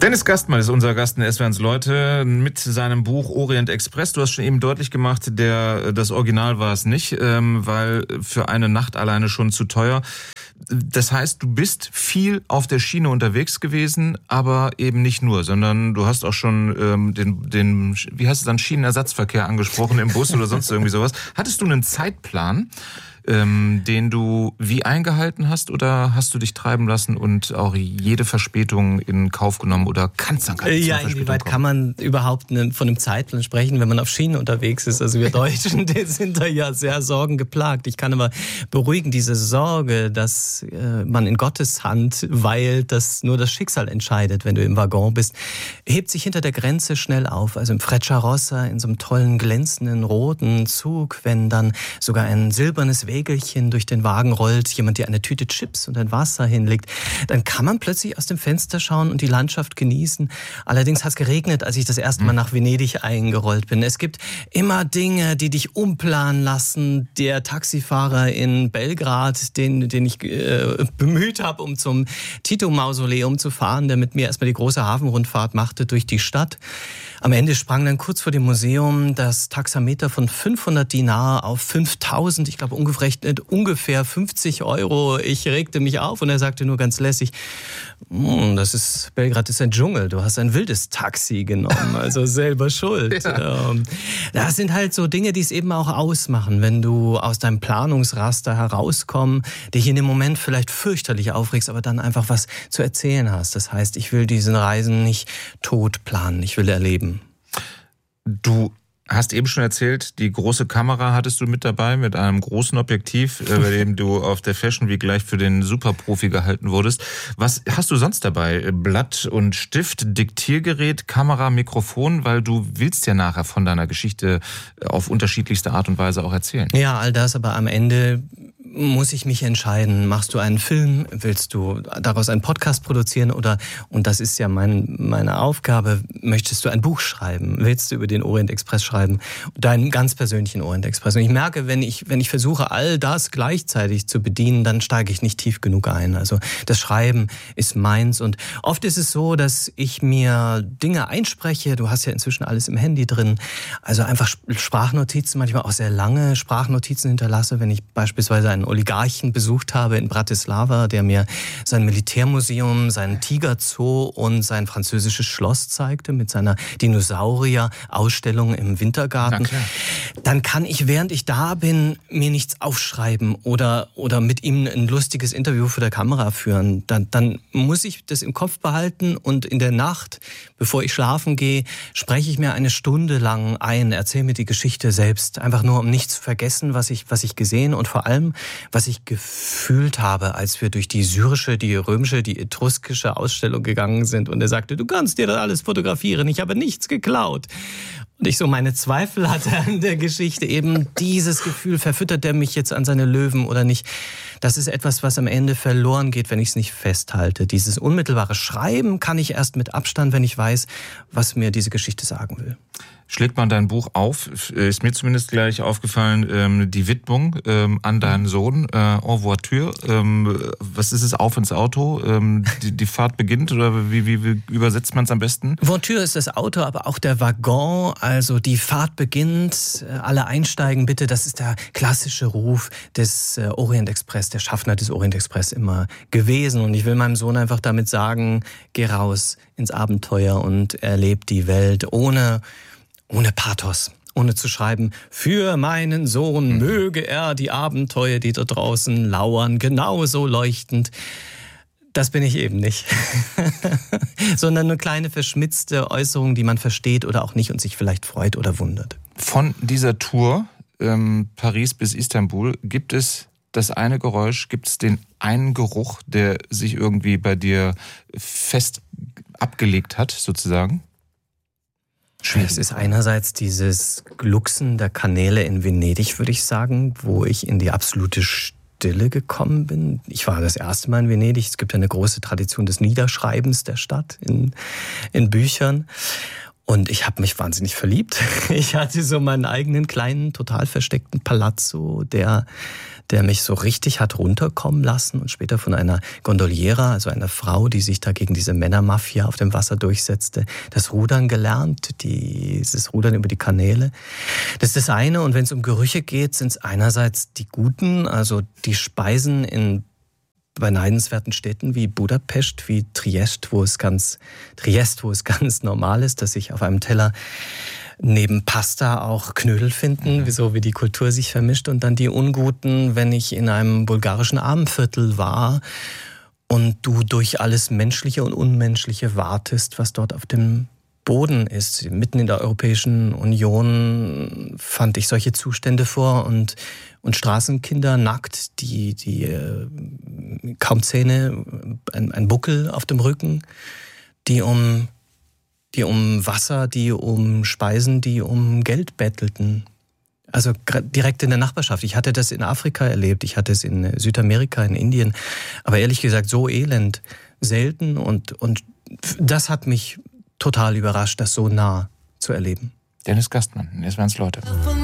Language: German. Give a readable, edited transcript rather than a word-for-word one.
Dennis Gastmann ist unser Gast in SWRs Leute mit seinem Buch Orient Express. Du hast schon eben deutlich gemacht, das Original war es nicht, weil für eine Nacht alleine schon zu teuer. Das heißt, du bist viel auf der Schiene unterwegs gewesen, aber eben nicht nur, sondern du hast auch schon den wie heißt es dann, Schienenersatzverkehr angesprochen im Bus oder sonst irgendwie sowas. Hattest du einen Zeitplan, den du wie eingehalten hast, oder hast du dich treiben lassen und auch jede Verspätung in Kauf genommen, oder kannst dann gar nicht zur Verspätung inwieweit kommen? kann man überhaupt von einem Zeitplan sprechen, wenn man auf Schienen unterwegs ist? Also wir Deutschen, die sind da ja sehr sorgengeplagt. Ich kann aber beruhigen, diese Sorge, dass man in Gottes Hand weilt, dass nur das Schicksal entscheidet, wenn du im Waggon bist, hebt sich hinter der Grenze schnell auf. Also im Frecciarossa, in so einem tollen, glänzenden, roten Zug, wenn dann sogar ein silbernes Wägelchen durch den Wagen rollt, jemand dir eine Tüte Chips und ein Wasser hinlegt, dann kann man plötzlich aus dem Fenster schauen und die Landschaft genießen. Allerdings hat es geregnet, als ich das erste Mal nach Venedig eingerollt bin. Es gibt immer Dinge, die dich umplanen lassen. Der Taxifahrer in Belgrad, den ich bemüht habe, um zum Tito-Mausoleum zu fahren, der mit mir erstmal die große Hafenrundfahrt machte durch die Stadt. Am Ende sprang dann kurz vor dem Museum das Taxameter von 500 Dinar auf 5000, ich glaube ungefähr 50 €. Ich regte mich auf und er sagte nur ganz lässig, Belgrad ist ein Dschungel, du hast ein wildes Taxi genommen, also selber schuld. Ja. Das sind halt so Dinge, die es eben auch ausmachen, wenn du aus deinem Planungsraster herauskommst, dich in dem Moment vielleicht fürchterlich aufregst, aber dann einfach was zu erzählen hast. Das heißt, ich will diese Reisen nicht tot planen, ich will erleben. Du hast eben schon erzählt, die große Kamera hattest du mit dabei, mit einem großen Objektiv, bei dem du auf der Fashion Week gleich für den Superprofi gehalten wurdest. Was hast du sonst dabei? Blatt und Stift, Diktiergerät, Kamera, Mikrofon, weil du willst ja nachher von deiner Geschichte auf unterschiedlichste Art und Weise auch erzählen. Ja, all das, aber am Ende muss ich mich entscheiden, machst du einen Film, willst du daraus einen Podcast produzieren oder, und das ist ja meine Aufgabe, möchtest du ein Buch schreiben, willst du über den Orient Express schreiben, deinen ganz persönlichen Orient Express. Und ich merke, wenn ich versuche, all das gleichzeitig zu bedienen, dann steige ich nicht tief genug ein. Also das Schreiben ist meins und oft ist es so, dass ich mir Dinge einspreche, du hast ja inzwischen alles im Handy drin, also einfach Sprachnotizen, manchmal auch sehr lange Sprachnotizen hinterlasse, wenn ich beispielsweise einen Oligarchen besucht habe in Bratislava, der mir sein Militärmuseum, seinen Tigerzoo und sein französisches Schloss zeigte mit seiner Dinosaurier-Ausstellung im Wintergarten. Dann kann ich, während ich da bin, mir nichts aufschreiben oder mit ihm ein lustiges Interview vor der Kamera führen. Dann muss ich das im Kopf behalten und in der Nacht, bevor ich schlafen gehe, spreche ich mir eine Stunde lang ein, erzähle mir die Geschichte selbst, einfach nur um nicht zu vergessen, was ich gesehen und vor allem, was ich gefühlt habe, als wir durch die syrische, die römische, die etruskische Ausstellung gegangen sind. Und er sagte, du kannst dir das alles fotografieren, ich habe nichts geklaut. Und ich so meine Zweifel hatte an der Geschichte, eben dieses Gefühl, verfüttert der mich jetzt an seine Löwen oder nicht? Das ist etwas, was am Ende verloren geht, wenn ich es nicht festhalte. Dieses unmittelbare Schreiben kann ich erst mit Abstand, wenn ich weiß, was mir diese Geschichte sagen will. Schlägt man dein Buch auf, ist mir zumindest gleich aufgefallen, die Widmung an deinen Sohn, en voiture, was ist es, auf ins Auto, die Fahrt beginnt, oder wie übersetzt man es am besten? Voiture ist das Auto, aber auch der Waggon, also die Fahrt beginnt, alle einsteigen bitte, das ist der klassische Ruf des Orient Express, der Schaffner des Orient Express immer gewesen, und ich will meinem Sohn einfach damit sagen, geh raus ins Abenteuer und erleb die Welt ohne Pathos, ohne zu schreiben, für meinen Sohn möge er die Abenteuer, die da draußen lauern, genauso leuchtend. Das bin ich eben nicht. Sondern nur kleine verschmitzte Äußerungen, die man versteht oder auch nicht und sich vielleicht freut oder wundert. Von dieser Tour, Paris bis Istanbul, gibt es das eine Geräusch, gibt es den einen Geruch, der sich irgendwie bei dir fest abgelegt hat, sozusagen? Es ist einerseits dieses Glucksen der Kanäle in Venedig, würde ich sagen, wo ich in die absolute Stille gekommen bin. Ich war das erste Mal in Venedig. Es gibt eine große Tradition des Niederschreibens der Stadt in Büchern. Und ich habe mich wahnsinnig verliebt. Ich hatte so meinen eigenen kleinen, total versteckten Palazzo, der mich so richtig hat runterkommen lassen und später von einer Gondoliera, also einer Frau, die sich da gegen diese Männermafia auf dem Wasser durchsetzte, das Rudern gelernt, dieses Rudern über die Kanäle. Das ist das eine. Und wenn es um Gerüche geht, sind es einerseits die guten, also die Speisen bei neidenswerten Städten wie Budapest, wie Triest, wo es ganz normal ist, dass sich auf einem Teller neben Pasta auch Knödel finden, so wie die Kultur sich vermischt. Und dann die unguten, wenn ich in einem bulgarischen Armenviertel war und du durch alles Menschliche und Unmenschliche wartest, was dort auf dem Boden ist. Mitten in der Europäischen Union fand ich solche Zustände vor und Straßenkinder nackt, die kaum Zähne, ein Buckel auf dem Rücken, die um Wasser, die um Speisen, die um Geld bettelten. Also direkt in der Nachbarschaft. Ich hatte das in Afrika erlebt, ich hatte es in Südamerika, in Indien. Aber ehrlich gesagt, so elend, selten. Und das hat mich total überrascht, das so nah zu erleben. Dennis Gastmann, jetzt waren's Leute.